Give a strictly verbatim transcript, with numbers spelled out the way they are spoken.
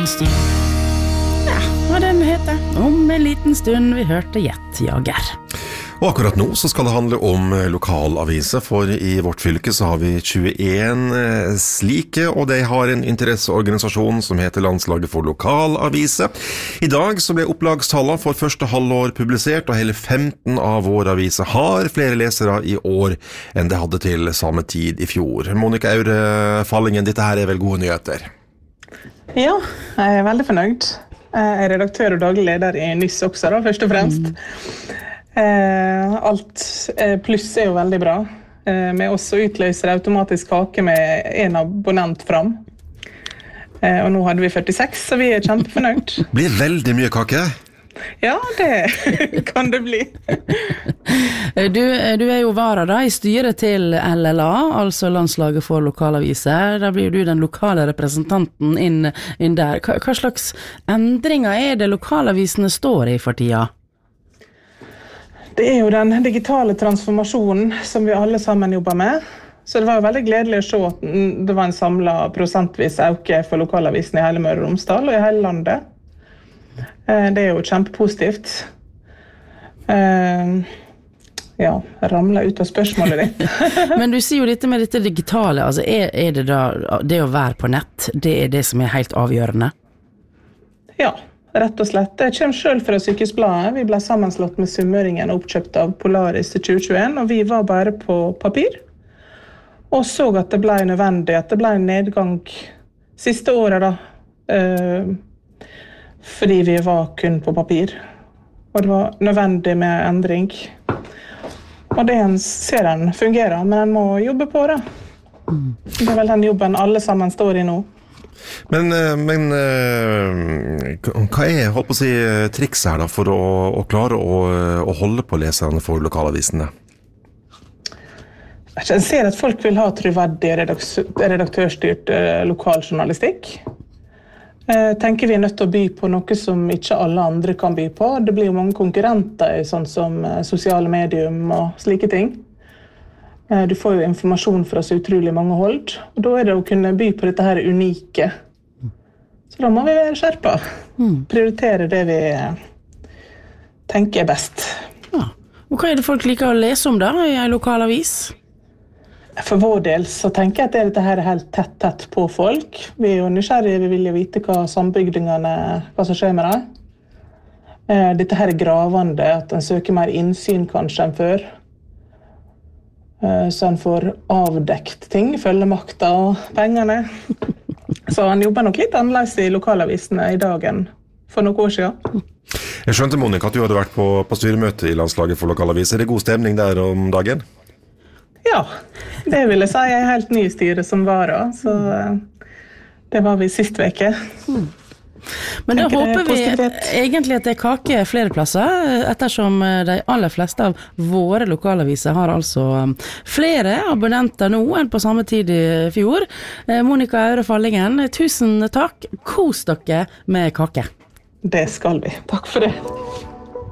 liten stund. Ja, hva den heter. Om en liten stund vi hørte Jettjager. Og akkurat nå så skal det handle om lokalaviser, for i vårt fylke så har vi tjueen slike, og de har en interesseorganisasjon som heter Landslaget for lokalaviser. I dag så ble opplagstallene for første halvår publisert, og hele femten av våre aviser har flere lesere i år enn det hadde til samme tid i fjor. Monica Aure Fallingen, dette her er vel gode nyheter? Ja, jeg er veldig fornøyd. Jeg er redaktør og daglig leder i Nyss også, da, først og fremst. Mm. Eh, alt eh, pluss er jo veldig bra. Eh, med også utløser automatisk kake med en abonnent fram. Eh, og nå hadde vi førtiseks, så vi er kjempefornøyd. Blir veldig mye kake? Ja, det kan det bli. Du, du er jo vara da i styret til L L A, altså Landslaget for lokalaviser. Da blir du den lokale representanten inn, inn der. Hva, hva slags endringer er det lokalavisene står i for tida? Det er jo den digitale transformasjonen som vi alle sammen jobber med. Så det var jo veldig gledelig å se at det var en samlet prosentvis øke for lokalavisen i hele Møre og Romsdal og i hele landet. Det er jo kjempepositivt. Ja, jeg ramler ut av spørsmålet ditt. Men du sier jo dette med dette digitale, altså er, er det da det å være på nett, det er det som er helt avgjørende? Ja. Rett og slett. Jeg kommer selv fra Sykehusbladet. Vi ble sammenslått med Sunnmøringen og oppkjøpt av Polaris i tjue tjueen, og vi var bare på papir. Og så at det ble nødvendig, at det ble en nedgang siste året da, eh, fordi vi var kun på papir. Og det var nødvendig med endring. Og det en ser en fungerer, men en må jobbe på det. Det er vel den jobben alle sammen står i nå. Men, men hva er, holdt på å si, triks her da for å, å klare å, å holde på leserne for lokalavisene? Jeg ser at folk vil ha troverdig redaktørstyrt lokaljournalistikk. Jeg tenker vi er nødt til å by på noe som ikke alle andre kan by på. Det blir jo mange konkurrenter i sånn som sosiale medium og slike ting. Du får jo informasjon fra så utrolig mange hold, og da er det å kunne by på dette her unike. Så da må vi være skjerpa. Prioritere det vi tenker er best. Ja. Og hva er det folk liker å lese om da i en lokalavis? For vår del så tenker jeg at dette her er helt tett, tett på folk. Vi er jo nysgjerrige, vi vil jo vite hva sambygdingene, hva som skjer med dem. Dette her er gravende, at en søker mer innsyn kanskje enn før. Så han får avdekt ting, følgemakta og pengene. Så han jobber nok litt annerledes i lokalavisene i dag enn for noen år siden. Jeg skjønte, Monica, at du hadde vært på, på styremøte i Landslaget for lokalaviser. Er det god stemning der om dagen? Ja, det vil jeg si. Jeg er helt ny i styret som var da, så det var vi sist veke. Mm. Men da håper vi egentlig at det er kake flere plasser, ettersom de aller fleste av våre lokalaviser har altså flere abonnenter nå enn på samme tid i fjor. Monica Aure Fallingen, tusen takk. Kos dere med kake. Det skal vi. Takk for det.